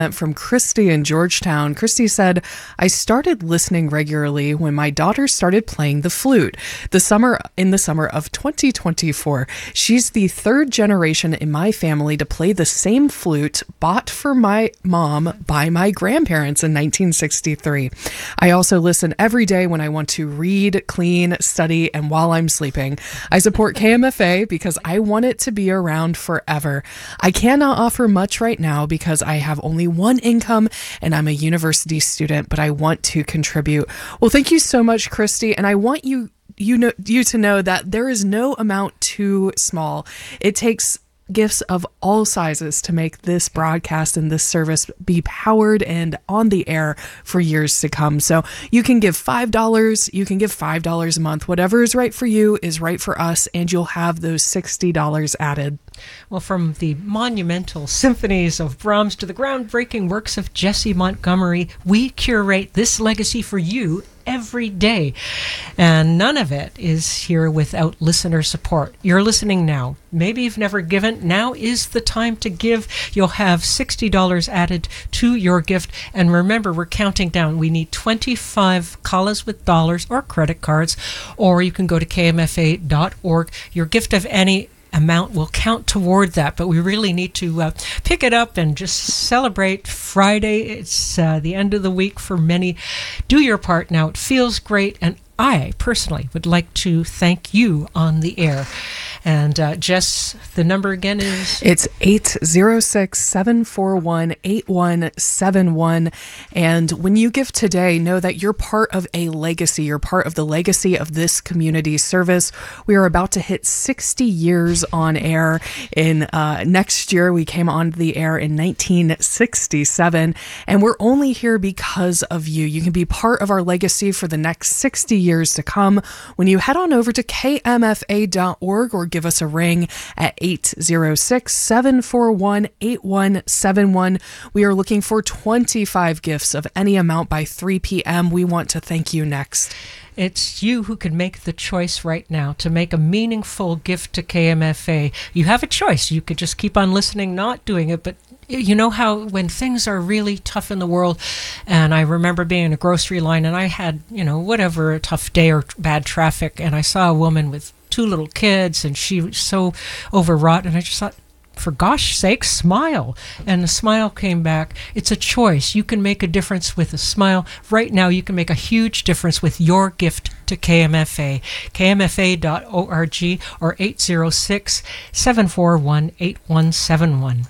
From Christy in Georgetown. Christy said, I started listening regularly when my daughter started playing the flute in the summer of 2024. She's the third generation in my family to play the same flute bought for my mom by my grandparents in 1963. I also listen every day when I want to read, clean, study, and while I'm sleeping. I support KMFA because I want it to be around forever. I cannot offer much right now because I have only one income and I'm a university student, but I want to contribute. Well, thank you so much, Christy. And I want you to know that there is no amount too small. It takes gifts of all sizes to make this broadcast and this service be powered and on the air for years to come. So you can give $5, you can give $5 a month. Whatever is right for you is right for us, and you'll have those $60 added. Well, from the monumental symphonies of Brahms to the groundbreaking works of Jessie Montgomery, we curate this legacy for you every day. And none of it is here without listener support. You're listening now. Maybe you've never given. Now is the time to give. You'll have $60 added to your gift. And remember, we're counting down. We need 25 callas with dollars or credit cards, or you can go to kmfa.org. Your gift of any amount will count toward that, but we really need to pick it up and just celebrate Friday. It's the end of the week for many. Do your part now. It feels great, and I personally would like to thank you on the air. And Jess, the number again is? It's 806-741-8171. And when you give today, know that you're part of a legacy. You're part of the legacy of this community service. We are about to hit 60 years on air. In next year, we came on the air in 1967. And we're only here because of you. You can be part of our legacy for the next 60 years to come when you head on over to kmfa.org or give us a ring at 806-741-8171. We are looking for 25 gifts of any amount by 3 p.m. We want to thank you next. It's you who can make the choice right now to make a meaningful gift to KMFA. You have a choice. You could just keep on listening, not doing it, but you know how when things are really tough in the world, and I remember being in a grocery line and I had, whatever, a tough day or bad traffic, and I saw a woman with 2 little kids and she was so overwrought, and I just thought, for gosh sake, smile. And the smile came back. It's a choice. You can make a difference with a smile. Right now, you can make a huge difference with your gift to KMFA. KMFA.org or 806-741-8171.